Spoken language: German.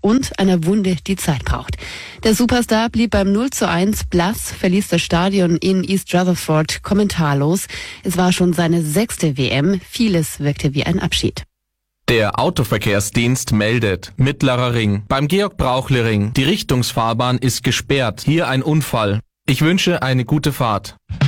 und einer Wunde, die Zeit braucht. Der Superstar blieb beim 0:1 blass, verließ das Stadion in East Rutherford kommentarlos. Es war schon seine 6. WM. Vieles wirkte wie ein Abschied. Der Autoverkehrsdienst meldet. Mittlerer Ring. Beim Georg-Brauchle-Ring. Die Richtungsfahrbahn ist gesperrt. Hier ein Unfall. Ich wünsche eine gute Fahrt.